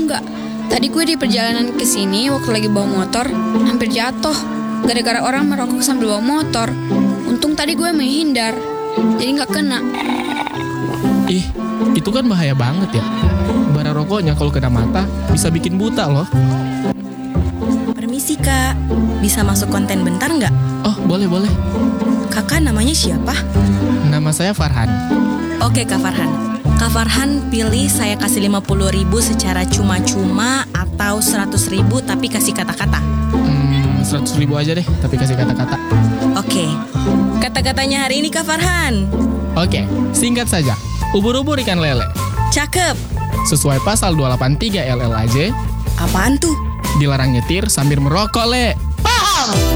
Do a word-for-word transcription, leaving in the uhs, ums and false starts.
nggak? Tadi gue di perjalanan ke sini waktu lagi bawa motor, hampir jatuh. Gara-gara orang merokok sambil bawa motor. Untung tadi gue menghindar, jadi nggak kena. Ih, itu kan bahaya banget ya. Bara rokoknya kalau kena mata bisa bikin buta loh. Permisi kak, bisa masuk konten bentar nggak? Oh, boleh-boleh. Kakak namanya siapa? Nama saya Farhan. Oke Kak Farhan. Kak Farhan pilih saya kasih lima puluh ribu secara cuma-cuma atau seratus ribu tapi kasih kata-kata. Hmm, seratus ribu aja deh, tapi kasih kata-kata. Oke, kata-katanya hari ini Kak Farhan. Oke, singkat saja. Ubur-ubur ikan lele. Cakep. Sesuai pasal dua delapan tiga L L A J, Apaan tuh? dilarang nyetir sambil merokok, Le. Paham.